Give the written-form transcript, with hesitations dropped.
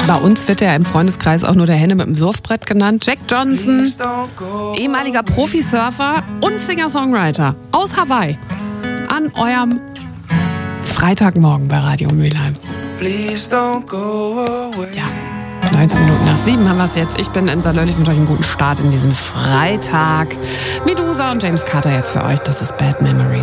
Bei uns wird er im Freundeskreis auch nur der Henne mit dem Surfbrett genannt. Jack Johnson, ehemaliger Profisurfer und Singer-Songwriter aus Hawaii. An eurem Freitagmorgen bei Radio Mülheim. Ja, 19 Minuten nach 7 haben wir es jetzt. Ich bin Insa Löll, ich wünsche euch einen guten Start in diesen Freitag. Medusa und James Carter jetzt für euch. Das ist Bad Memories.